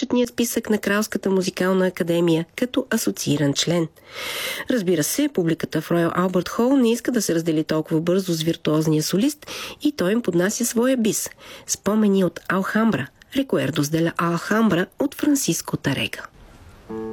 почетния списък на Кралската музикална академия като асоцииран член. Разбира се, публиката в Royal Albert Hall не иска да се раздели толкова бързо с виртуозния солист и той им поднася своя бис. Спомени от Алхамбра, Recuerdos de la Alhambra от Франциско Тарега.